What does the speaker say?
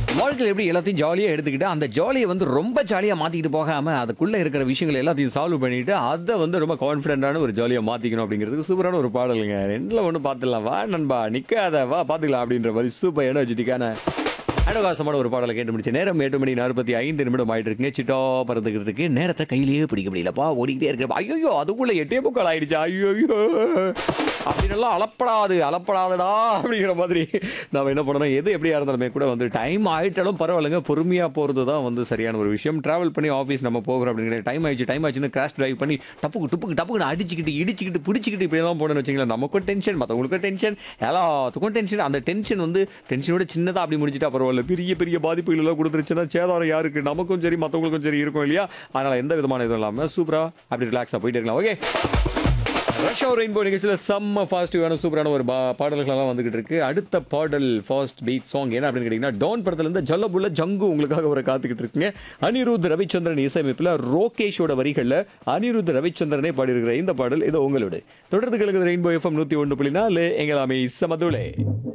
வாழ்க்கையில எப்படி எல்லாத்தையும் ஜாலியா எடுத்துக்கிட்டு, அந்த ஜாலிய வந்து ரொம்ப ஜாலியா மாத்திக்கிட்டு போகாம, அதுக்குள்ள இருக்கிற விஷயங்கள் எல்லாத்தையும் சால்வ் பண்ணிட்டு, அத வந்து ரொம்ப கான்ஃபிடென்ட்டான ஒரு ஜாலியா மாத்திக்கணும் அப்படிங்கிறதுக்கு சூப்பரான ஒரு பாடலுங்க. 2ல 1 பார்த்துடலாம். "வா நண்பா நிக்காத வா பார்த்துக்கலாம்" அப்படின்ற மாரி சூப்பர் எனர்ஜெட்டிக்கான அட்டகாசமான ஒரு பாடலை கேட்டு முடிச்சு நேரம் 8:45 நிமிடம் ஆயிட்டு இருக்குங்க. சிட்டா பறந்துக்கிறதுக்கு நேரத்தை கையிலேயே பிடிக்க முடியலப்பா, ஓடிக்கிட்டே இருக்கிறப்ப ஐயோ அதுக்குள்ள 8:45 ஆயிடுச்சு ஐயோ அப்படின்னெல்லாம் அலப்படாதடா அப்படிங்கிற மாதிரி நம்ம என்ன பண்ணணும், எது எப்படியா இருந்தாலுமே கூட வந்து டைம் ஆயிட்டாலும் பரவாயில்லைங்க, பொறுமையா போறது தான் வந்து சரியான ஒரு விஷயம். டிராவல் பண்ணி ஆஃபீஸ் நம்ம போகிறோம் அப்படிங்கிற டைம் ஆயிடுச்சுன்னு கிராஷ் டிரைவ் பண்ணி டப்புக்குன்னு அடிச்சுக்கிட்டு இடிச்சுக்கிட்டு பிடிச்சிக்கிட்டு இப்படியெல்லாம் போனோம்னு வச்சுங்களேன், நமக்கும் டென்ஷன், மற்றவங்களுக்கும் டென்ஷன், எல்லாத்துக்கும் டென்ஷன். அந்த டென்ஷன் வந்து டென்ஷனோட சின்னதாக அப்படி முடிச்சுட்டா பரவாயில்ல, பெரிய பெரிய பாதிப்புகள் எல்லாம் கொடுத்துருச்சுன்னா சேதாரம் யாருக்கு, நமக்கும் சரி மற்றவங்களுக்கும் சரி இருக்கும் இல்லையா? அதனால எந்த விதமான இதுவும் இல்லாமல் சூப்பரா அப்படி ரிலாக்ஸாக போயிட்டு இருக்கலாம். ஓகே, ரஷ் அவர் ரெயின்போ நிகழ்ச்சியில் செம்ம ஃபாஸ்டிவான சூப்பரான ஒரு பாடல்கள்லாம் வந்துகிட்டு இருக்கு. அடுத்த பாடல் ஃபாஸ்ட் பீட் சாங் என்ன அப்படின்னு கேட்டிங்கன்னா, டான் படத்துலேருந்து ஜல்லபுல்ல ஜங்கு உங்களுக்காக ஒரு காத்துக்கிட்டு இருக்குங்க. அனிருத் ரவிச்சந்திரன் இசையமைப்பில் ரோகேஷோட வரிகளில் அனிருத் ரவிச்சந்திரனே பாடியிருக்கிற இந்த பாடல் இது உங்களோட தொடர்ந்து கிழக்கு ரெயின்போ FM 101.4 எங்களாமே சமதுளே.